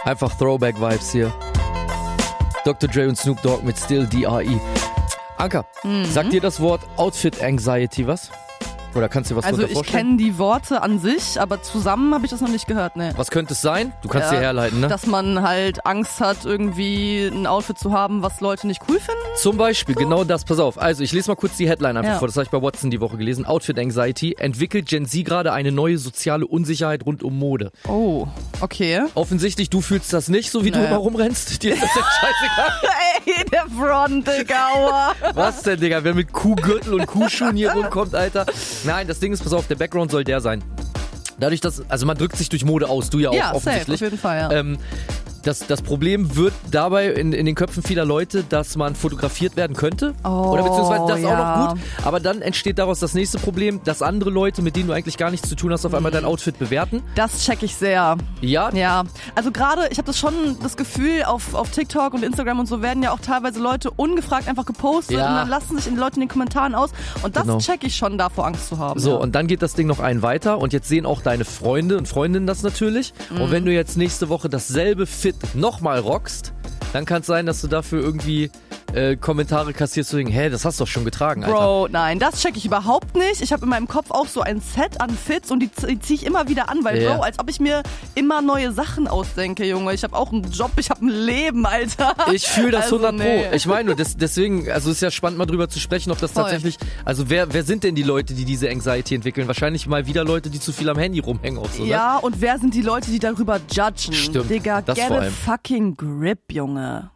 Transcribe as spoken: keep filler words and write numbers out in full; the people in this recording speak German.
Einfach Throwback-Vibes hier. Doktor Dre und Snoop Dogg mit Still D R E. Anka, mhm. sagt dir das Wort Outfit Anxiety was? Oder kannst du dir was also darunter vorstellen? Also ich kenne die Worte an sich, aber zusammen habe ich das noch nicht gehört, ne. Was könnte es sein? Du kannst ja, dir herleiten, ne? Dass man halt Angst hat, irgendwie ein Outfit zu haben, was Leute nicht cool finden. Zum Beispiel, so. Genau das. Pass auf. Also ich lese mal kurz die Headline einfach ja. vor. Das habe ich bei Watson die Woche gelesen. Outfit Anxiety. Entwickelt Gen Z gerade eine neue soziale Unsicherheit rund um Mode. Oh, okay. Offensichtlich, du fühlst das nicht, so wie naja. du immer rumrennst. Dir ist das ja scheißegal. Ey, der Front, Digga. Was denn, Digga? Wer mit Kuhgürtel und Kuhschuhen hier rumkommt, Alter. Nein, das Ding ist, pass auf, der Background soll der sein. Dadurch, dass, also man drückt sich durch Mode aus, du ja auch ja, offensichtlich. Safe, auf jeden Fall, ja. Ähm, Das, das Problem wird dabei in, in den Köpfen vieler Leute, dass man fotografiert werden könnte. Oh, oder beziehungsweise das ist ja. auch noch gut. Aber dann entsteht daraus das nächste Problem, dass andere Leute, mit denen du eigentlich gar nichts zu tun hast, auf einmal dein Outfit bewerten. Das check ich sehr. Ja? Ja. Also gerade, ich habe das schon das Gefühl, auf, auf TikTok und Instagram und so werden ja auch teilweise Leute ungefragt einfach gepostet ja. und dann lassen sich die Leute in den Kommentaren aus. Und das genau. check ich schon, davor Angst zu haben. So, ja. und dann geht das Ding noch einen weiter und jetzt sehen auch deine Freunde und Freundinnen das natürlich. Mhm. Und wenn du jetzt nächste Woche dasselbe Fit nochmal rockst, dann kann es sein, dass du dafür irgendwie äh, Kommentare kassierst, zu denken, hä, das hast du doch schon getragen, Alter. Bro, nein, das check ich überhaupt nicht. Ich habe in meinem Kopf auch so ein Set an Fits und die, die ziehe ich immer wieder an, weil, ja. Bro, als ob ich mir immer neue Sachen ausdenke, Junge. Ich habe auch einen Job, ich habe ein Leben, Alter. Ich fühle das also, hundert Pro. Nee. Ich meine, des, deswegen, also es ist ja spannend, mal drüber zu sprechen, ob das Voll. tatsächlich, also wer, wer sind denn die Leute, die diese Anxiety entwickeln? Wahrscheinlich mal wieder Leute, die zu viel am Handy rumhängen auch so, Ja, ne? und wer sind die Leute, die darüber judgen? Stimmt, Digga, das get vor a allem. fucking grip, Junge.